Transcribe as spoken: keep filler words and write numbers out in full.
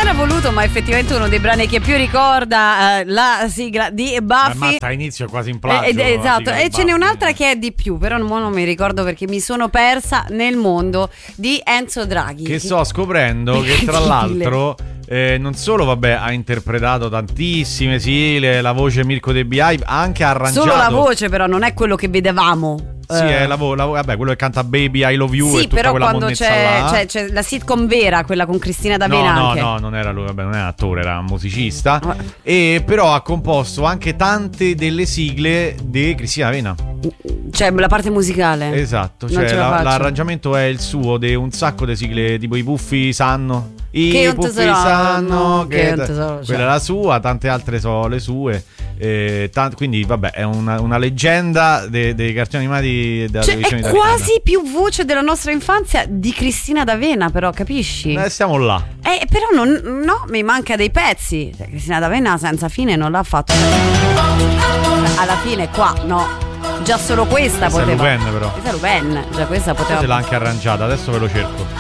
non ha voluto, ma effettivamente uno dei brani che più ricorda eh, la sigla di Buffy. Ma Matta, inizio quasi in plagio. Eh, esatto, e ce n'è Buffy. un'altra che è di più, però non, non mi ricordo perché mi sono persa nel mondo di Enzo Draghi. Che sto scoprendo che tra l'altro eh, non solo vabbè ha interpretato tantissime sigle, la voce Mirko De Biai, ha anche arrangiato. Solo la voce però non è quello che vedevamo. Sì, è la, vo- la vo- vabbè, quello che canta Baby I Love You sì, e tutta però quella quando monnezza c'è, là. c'è, c'è la sitcom vera, quella con Cristina D'Avena no, no, anche. no, non era lui, vabbè, non era attore, era un musicista. Ah. E però ha composto anche tante delle sigle di Cristina D'Avena. Cioè la parte musicale. Esatto, Non cioè ce la la- faccio. l'arrangiamento è il suo di un sacco di sigle, tipo i Puffi sanno. I Che un Puffi tesoro sanno hanno, che un tesoro, cioè. quella è la sua, tante altre sono le sue. Eh, tant- quindi vabbè, è una, una leggenda dei, dei cartoni animati della Cioè, televisione è italiana. quasi più voce della nostra infanzia di Cristina D'Avena, però, capisci? Eh, siamo là. Eh, però non, no, mi manca dei pezzi. Cioè, Cristina D'Avena senza fine non l'ha fatto. Alla fine qua, no. Già solo questa Questa è poteva. Lupin, però. Questa è Lupin, già questa poteva. Se l'ha anche arrangiata, adesso ve lo cerco.